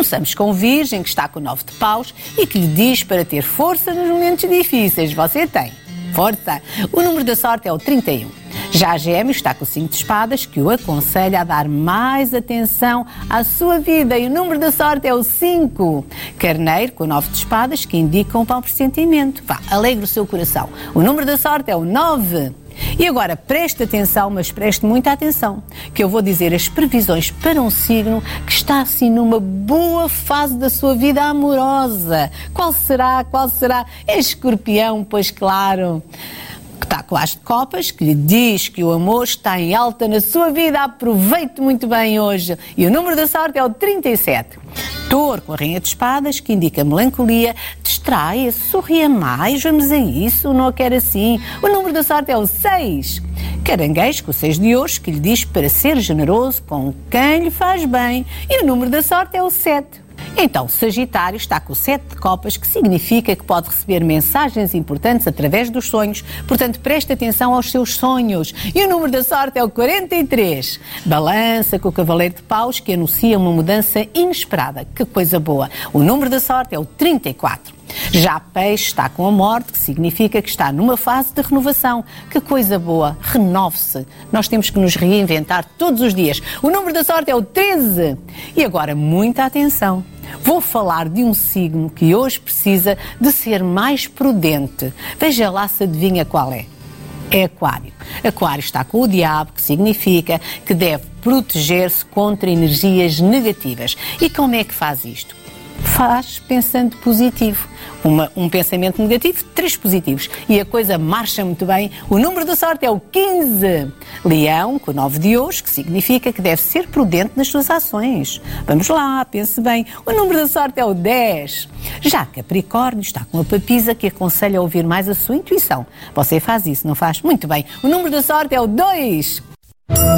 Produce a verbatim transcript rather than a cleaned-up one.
Começamos com o Virgem, que está com o nove de paus e que lhe diz para ter força nos momentos difíceis. Você tem. Força! O número da sorte é o trinta e um. Já Gêmeos está com o cinco de espadas, que o aconselha a dar mais atenção à sua vida. E o número da sorte é o cinco. Carneiro, com o nove de espadas, que indica um bom pressentimento. Vá, alegre o seu coração. O número da sorte é o nove. E agora preste atenção, mas preste muita atenção, que eu vou dizer as previsões para um signo que está assim numa boa fase da sua vida amorosa. Qual será? Qual será? É Escorpião, pois claro. Que está com as de copas, que lhe diz que o amor está em alta na sua vida. Aproveite muito bem hoje. E o número da sorte é o trinta e sete. Touro, com a rainha de espadas, que indica melancolia. Distraia-se, sorria mais, vamos a isso, não a quer assim. O número da sorte é o seis. Caranguejo, com o seis de hoje, que lhe diz para ser generoso com quem lhe faz bem. E o número da sorte é o sete. Então, Sagitário está com o sete de copas, que significa que pode receber mensagens importantes através dos sonhos. Portanto, preste atenção aos seus sonhos. E o número da sorte é o quarenta e três. Balança, com o cavaleiro de paus, que anuncia uma mudança inesperada. Que coisa boa. O número da sorte é o trinta e quatro. Já Peixe está com a morte, que significa que está numa fase de renovação. Que coisa boa, renove-se. Nós temos que nos reinventar todos os dias. O número da sorte é o treze. E agora, muita atenção. Vou falar de um signo que hoje precisa de ser mais prudente. Veja lá se adivinha qual é. É Aquário. Aquário está com o diabo, que significa que deve proteger-se contra energias negativas. E como é que faz isto? Faz pensando positivo. Uma, um pensamento negativo, três positivos. E a coisa marcha muito bem. O número da sorte é o quinze. Leão, com o nove de hoje, que significa que deve ser prudente nas suas ações. Vamos lá, pense bem. O número da sorte é o dez. Já Capricórnio está com a papisa, que aconselha a ouvir mais a sua intuição. Você faz isso, não faz? Muito bem. O número da sorte é o dois.